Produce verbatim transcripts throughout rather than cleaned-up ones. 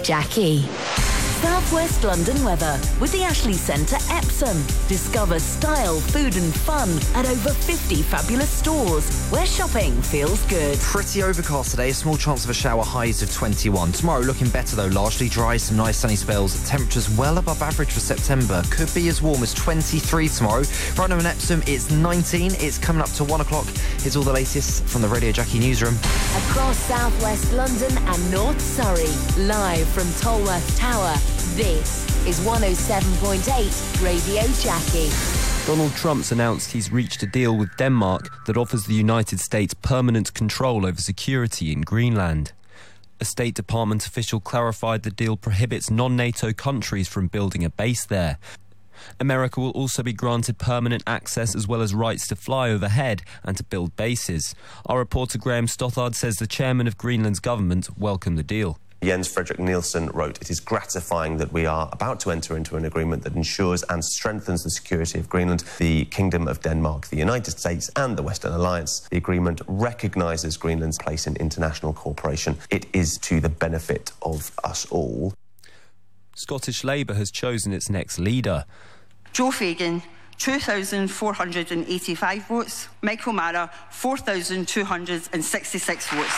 Jackie. South West London weather with the Ashley Centre Epsom. Discover style, food and fun at over fifty fabulous stores where shopping feels good. Pretty overcast today, a small chance of a shower, highs of twenty-one. Tomorrow looking better though, largely dry, some nice sunny spells. Temperatures well above average for September. Could be as warm as twenty-three tomorrow. Right now in Epsom it's nineteen. It's coming up to one o'clock. Here's all the latest from the Radio Jackie newsroom. Across South West London and North Surrey, live from Tolworth Tower, this is one oh seven point eight Radio Jackie. Donald Trump's announced he's reached a deal with Denmark that offers the United States permanent control over security in Greenland. A State Department official clarified the deal prohibits non-NATO countries from building a base there. America will also be granted permanent access as well as rights to fly overhead and to build bases. Our reporter Graham Stothard says the chairman of Greenland's government welcomed the deal. Jens Fredrik Nielsen wrote, "It is gratifying that we are about to enter into an agreement that ensures and strengthens the security of Greenland, the Kingdom of Denmark, the United States and the Western Alliance. The agreement recognises Greenland's place in international cooperation. It is to the benefit of us all." Scottish Labour has chosen its next leader. Joe Fagan, two thousand four hundred eighty-five votes. Michael Mara, four thousand two hundred sixty-six votes.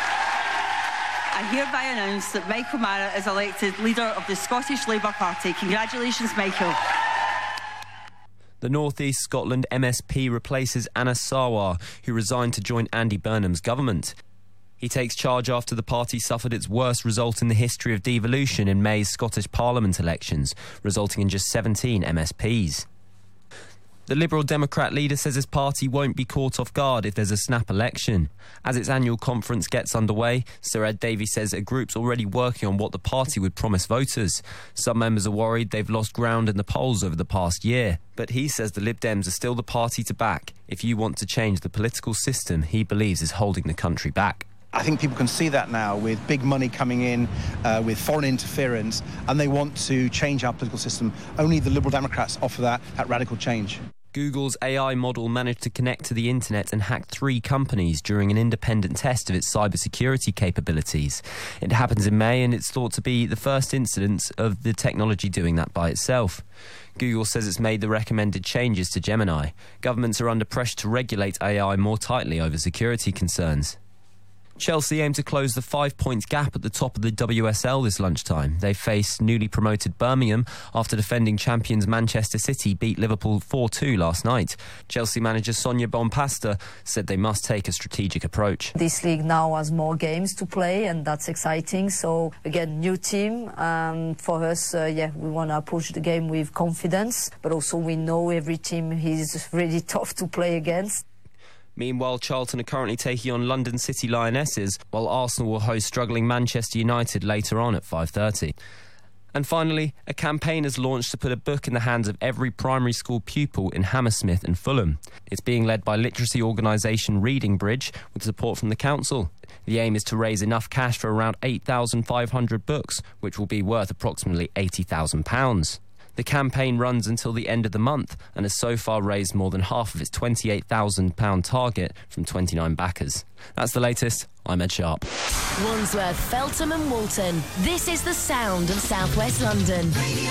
I hereby announce that Michael Mara is elected leader of the Scottish Labour Party. Congratulations, Michael. The North East Scotland M S P replaces Anna Sarwar, who resigned to join Andy Burnham's government. He takes charge after the party suffered its worst result in the history of devolution in May's Scottish Parliament elections, resulting in just seventeen M S Ps. The Liberal Democrat leader says his party won't be caught off guard if there's a snap election. As its annual conference gets underway, Sir Ed Davies says a group's already working on what the party would promise voters. Some members are worried they've lost ground in the polls over the past year. But he says the Lib Dems are still the party to back if you want to change the political system he believes is holding the country back. I think people can see that now with big money coming in, uh, with foreign interference, and they want to change our political system. Only the Liberal Democrats offer that, that radical change. Google's A I model managed to connect to the internet and hack three companies during an independent test of its cybersecurity capabilities. It happens in May and it's thought to be the first incidence of the technology doing that by itself. Google says it's made the recommended changes to Gemini. Governments are under pressure to regulate A I more tightly over security concerns. Chelsea aim to close the five-point gap at the top of the W S L this lunchtime. They face newly promoted Birmingham after defending champions Manchester City beat Liverpool four two last night. Chelsea manager Sonia Bonpasta said they must take a strategic approach. This league now has more games to play and that's exciting. So again, new team. Um, for us, uh, yeah, we want to approach the game with confidence, but also we know every team is really tough to play against. Meanwhile, Charlton are currently taking on London City Lionesses, while Arsenal will host struggling Manchester United later on at five thirty. And finally, a campaign has launched to put a book in the hands of every primary school pupil in Hammersmith and Fulham. It's being led by literacy organisation Reading Bridge, with support from the council. The aim is to raise enough cash for around eight thousand five hundred books, which will be worth approximately eighty thousand pounds. The campaign runs until the end of the month and has so far raised more than half of its twenty-eight thousand pounds target from twenty-nine backers. That's the latest. I'm Ed Sharp. Wandsworth, Feltham and Walton. This is the sound of South West London.